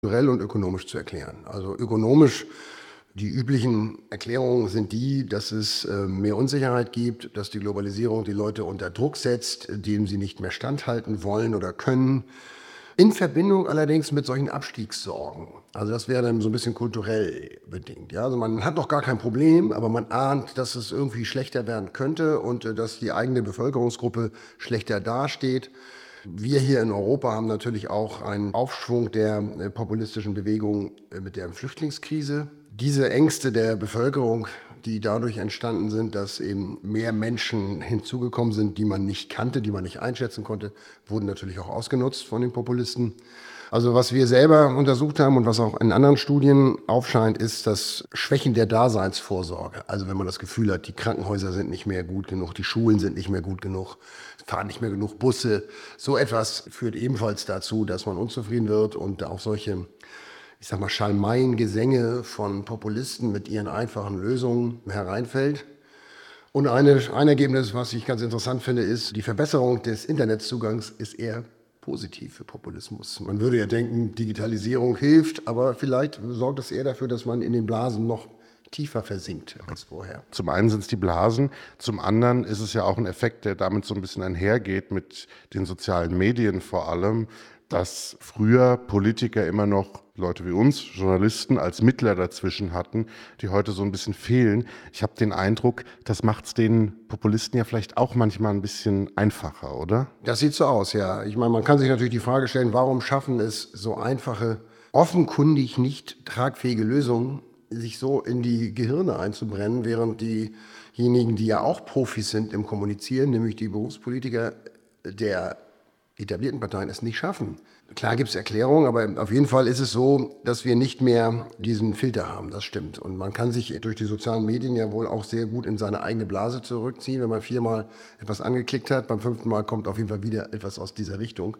kulturell und ökonomisch zu erklären. Also ökonomisch, die üblichen Erklärungen sind die, dass es mehr Unsicherheit gibt, dass die Globalisierung die Leute unter Druck setzt, dem sie nicht mehr standhalten wollen oder können. In Verbindung allerdings mit solchen Abstiegssorgen. Also das wäre dann so ein bisschen kulturell bedingt. Ja? Also man hat noch gar kein Problem, aber man ahnt, dass es irgendwie schlechter werden könnte und dass die eigene Bevölkerungsgruppe schlechter dasteht. Wir hier in Europa haben natürlich auch einen Aufschwung der populistischen Bewegung mit der Flüchtlingskrise. Diese Ängste der Bevölkerung, die dadurch entstanden sind, dass eben mehr Menschen hinzugekommen sind, die man nicht kannte, die man nicht einschätzen konnte, wurden natürlich auch ausgenutzt von den Populisten. Also was wir selber untersucht haben und was auch in anderen Studien aufscheint, ist das Schwächen der Daseinsvorsorge. Also wenn man das Gefühl hat, die Krankenhäuser sind nicht mehr gut genug, die Schulen sind nicht mehr gut genug, fahren nicht mehr genug Busse. So etwas führt ebenfalls dazu, dass man unzufrieden wird und auch solche, ich sag mal, Schalmeiengesänge von Populisten mit ihren einfachen Lösungen hereinfällt. Und ein Ergebnis, was ich ganz interessant finde, ist, die Verbesserung des Internetzugangs ist eher positiv für Populismus. Man würde ja denken, Digitalisierung hilft, aber vielleicht sorgt es eher dafür, dass man in den Blasen noch tiefer versinkt als vorher. Zum einen sind es die Blasen, zum anderen ist es ja auch ein Effekt, der damit so ein bisschen einhergeht mit den sozialen Medien vor allem, dass früher Politiker immer noch Leute wie uns, Journalisten, als Mittler dazwischen hatten, die heute so ein bisschen fehlen. Ich habe den Eindruck, das macht es den Populisten ja vielleicht auch manchmal ein bisschen einfacher, oder? Das sieht so aus, ja. Ich meine, man kann sich natürlich die Frage stellen, warum schaffen es so einfache, offenkundig nicht tragfähige Lösungen, sich so in die Gehirne einzubrennen, während diejenigen, die ja auch Profis sind im Kommunizieren, nämlich die Berufspolitiker der etablierten Parteien, es nicht schaffen. Klar gibt es Erklärungen, aber auf jeden Fall ist es so, dass wir nicht mehr diesen Filter haben, das stimmt. Und man kann sich durch die sozialen Medien ja wohl auch sehr gut in seine eigene Blase zurückziehen. Wenn man 4-mal etwas angeklickt hat, beim 5. Mal kommt auf jeden Fall wieder etwas aus dieser Richtung.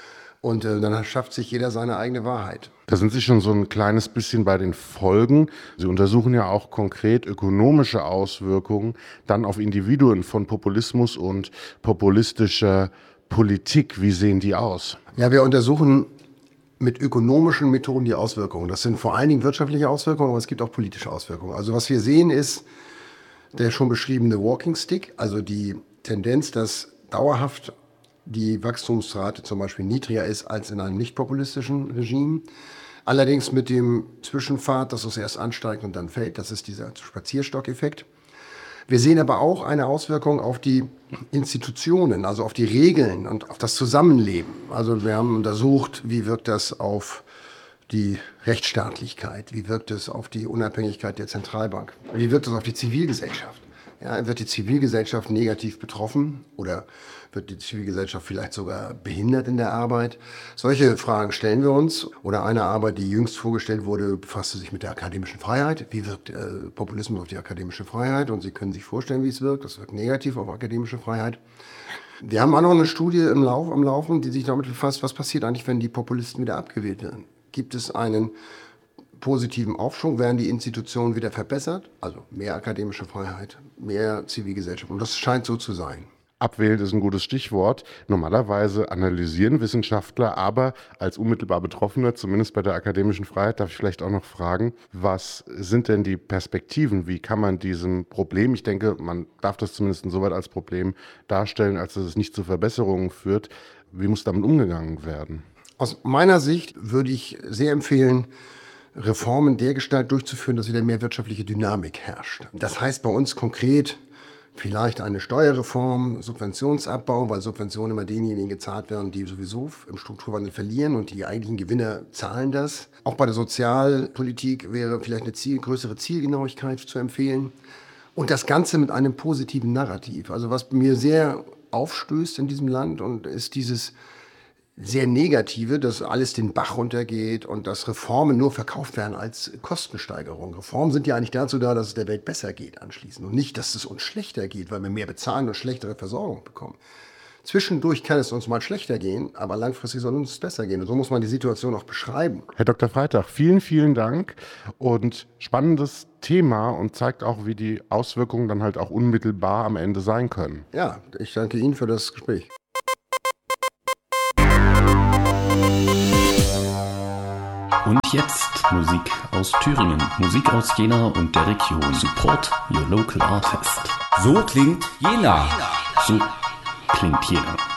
Und dann schafft sich jeder seine eigene Wahrheit. Da sind Sie schon so ein kleines bisschen bei den Folgen. Sie untersuchen ja auch konkret ökonomische Auswirkungen dann auf Individuen von Populismus und populistischer Politik. Wie sehen die aus? Ja, wir untersuchen mit ökonomischen Methoden die Auswirkungen. Das sind vor allen Dingen wirtschaftliche Auswirkungen, aber es gibt auch politische Auswirkungen. Also was wir sehen ist der schon beschriebene Walking Stick, also die Tendenz, dass dauerhaft die Wachstumsrate zum Beispiel niedriger ist als in einem nicht-populistischen Regime. Allerdings mit dem Zwischenpfad, dass es erst ansteigt und dann fällt. Das ist dieser Spazierstockeffekt. Wir sehen aber auch eine Auswirkung auf die Institutionen, also auf die Regeln und auf das Zusammenleben. Also wir haben untersucht, wie wirkt das auf die Rechtsstaatlichkeit, wie wirkt es auf die Unabhängigkeit der Zentralbank, wie wirkt es auf die Zivilgesellschaft. Ja, wird die Zivilgesellschaft negativ betroffen oder wird die Zivilgesellschaft vielleicht sogar behindert in der Arbeit? Solche Fragen stellen wir uns. Oder eine Arbeit, die jüngst vorgestellt wurde, befasste sich mit der akademischen Freiheit. Wie wirkt Populismus auf die akademische Freiheit? Und Sie können sich vorstellen, wie es wirkt. Das wirkt negativ auf akademische Freiheit. Wir haben auch noch eine Studie am Laufen, die sich damit befasst, was passiert eigentlich, wenn die Populisten wieder abgewählt werden? Gibt es einen positiven Aufschwung, werden die Institutionen wieder verbessert, also mehr akademische Freiheit, mehr Zivilgesellschaft. Und das scheint so zu sein. Abwählen ist ein gutes Stichwort. Normalerweise analysieren Wissenschaftler, aber als unmittelbar Betroffener, zumindest bei der akademischen Freiheit, darf ich vielleicht auch noch fragen, was sind denn die Perspektiven? Wie kann man diesem Problem, ich denke, man darf das zumindest insoweit als Problem darstellen, als dass es nicht zu Verbesserungen führt, wie muss damit umgegangen werden? Aus meiner Sicht würde ich sehr empfehlen, Reformen dergestalt durchzuführen, dass wieder mehr wirtschaftliche Dynamik herrscht. Das heißt bei uns konkret vielleicht eine Steuerreform, Subventionsabbau, weil Subventionen immer denjenigen gezahlt werden, die sowieso im Strukturwandel verlieren und die eigentlichen Gewinner zahlen das. Auch bei der Sozialpolitik wäre vielleicht eine größere Zielgenauigkeit zu empfehlen. Und das Ganze mit einem positiven Narrativ. Also was mir sehr aufstößt in diesem Land und ist dieses sehr Negative, dass alles den Bach runtergeht und dass Reformen nur verkauft werden als Kostensteigerung. Reformen sind ja eigentlich dazu da, dass es der Welt besser geht anschließend und nicht, dass es uns schlechter geht, weil wir mehr bezahlen und schlechtere Versorgung bekommen. Zwischendurch kann es uns mal schlechter gehen, aber langfristig soll uns besser gehen. Und so muss man die Situation auch beschreiben. Herr Dr. Freytag, vielen, vielen Dank und spannendes Thema und zeigt auch, wie die Auswirkungen dann halt auch unmittelbar am Ende sein können. Ja, ich danke Ihnen für das Gespräch. Und jetzt Musik aus Thüringen, Musik aus Jena und der Region. Support your local artist. So klingt Jena. So klingt Jena.